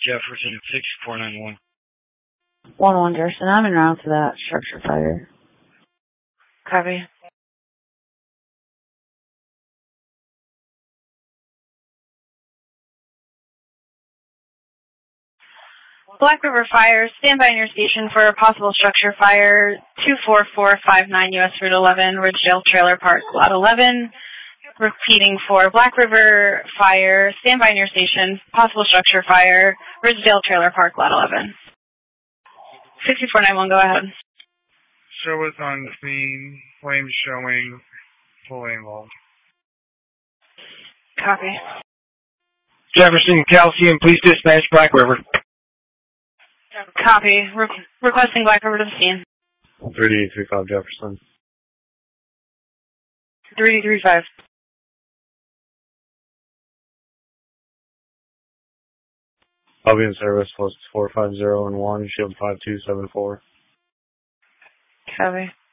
Jefferson, 6491. 1-1 Jefferson, I'm en route to that structure fire. Copy. Black River Fire, stand by in your station for a possible structure fire, 24459 US Route 11, Ridgedale Trailer Park, Lot 11. Repeating for Black River Fire, stand by in your station, possible structure fire, Ridgedale Trailer Park, Lot 11. 6491, go ahead. Show is on the scene, flames showing, fully involved. Copy. Jefferson, Calcium, please dispatch Black River. Copy. Requesting Black River to the scene. 3835 Jefferson. 3835. I'll be in service, plus 450 and 1, shield 5274. Copy.